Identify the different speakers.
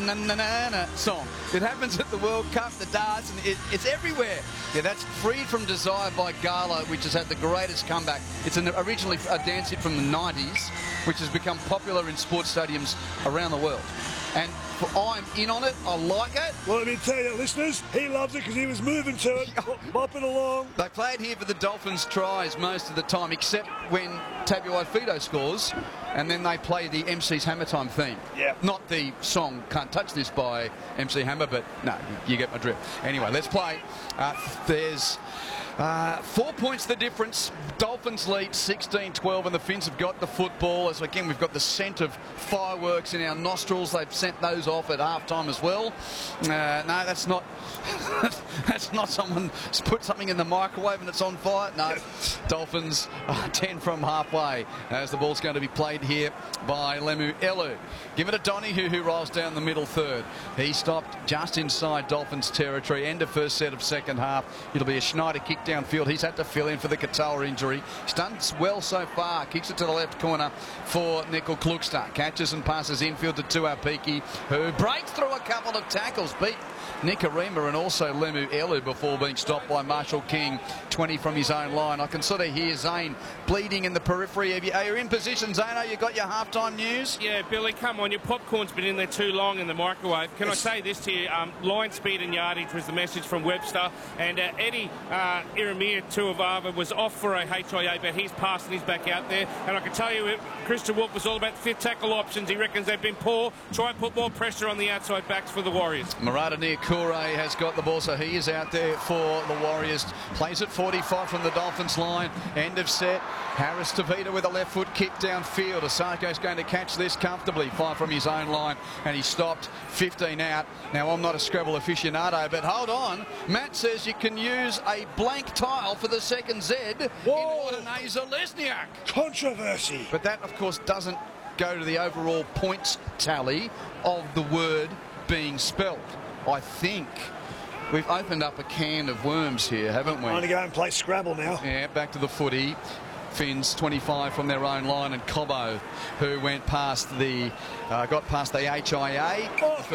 Speaker 1: na-na-na-na song. It happens at the World Cup, the darts, and it's everywhere. Yeah, that's Freed from Desire by Gala, which has had the greatest comeback. It's originally a dance hit from the 90s, which has become popular in sports stadiums around the world. And I'm in on it. I like it.
Speaker 2: Well, let me tell you, listeners, he loves it because he was moving to it, bopping along.
Speaker 1: They play it here for the Dolphins tries most of the time, except when Tabuai-Fidow scores, and then they play the MC's Hammer Time theme.
Speaker 2: Yeah.
Speaker 1: Not the song Can't Touch This by MC Hammer, but no, you get my drift. Anyway, let's play. There's 4 points the difference. Dolphins lead 16-12, and the Finns have got the football. As again, we've got the scent of fireworks in our nostrils. They've sent those off at half-time as well. No, that's not that's not someone put something in the microwave and it's on fire. No, Dolphins 10 from halfway as the ball's going to be played here by Lemu Elu. Give it to Donahue, who rolls down the middle third. He stopped just inside Dolphins territory. End of first set of second half. It'll be a Schneider kick downfield. He's had to fill in for the Katoa injury. He's done well so far. Kicks it to the left corner for Nickel Klukstad. Catches and passes infield to Tuapiki, who breaks through a couple of tackles. Beat Nikarima and also Lemu Elu before being stopped by Marshall King. 20 from his own line. I can sort of hear Zane bleeding in the periphery. Are you in position, Zane? You got your halftime news?
Speaker 3: Yeah, Billy, come on. Your popcorn's been in there too long in the microwave. Can I say this to you? Line speed and yardage was the message from Webster. And Eddie Iramir Tuivava was off for a HIA, but he's passing his back out there. And I can tell you, Christian Wolf was all about the fifth tackle options. He reckons they've been poor. Try and put more pressure on the outside backs for the Warriors.
Speaker 1: Murata Niakure has got the ball, so he is out there for the Warriors. Plays at 45 from the Dolphins line. End of set. Harris Tavita with a left foot kick downfield. Asako's going to catch this comfortably. 5 from his own line, and he stopped 15 out. Now, I'm not a Scrabble aficionado, but hold on. Matt says you can use a blank tile for the second Z.
Speaker 2: Whoa.
Speaker 1: In Ordinary Lesniak.
Speaker 2: Controversy.
Speaker 1: But that, of course, doesn't go to the overall points tally of the word being spelt. I think we've opened up a can of worms here, haven't we?
Speaker 2: I'm going to go and play Scrabble now.
Speaker 1: Yeah, back to the footy. Finns 25 from their own line, and Cobbo, who went past the got past the HIA.